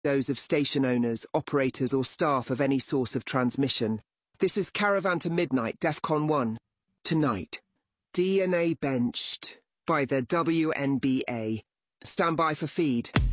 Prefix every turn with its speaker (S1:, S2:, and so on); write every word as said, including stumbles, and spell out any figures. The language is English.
S1: those of station owners, operators or staff of any source of transmission. This is Caravan to Midnight, DEFCON one. Tonight, D N A benched by the W N B A. Stand by for feed.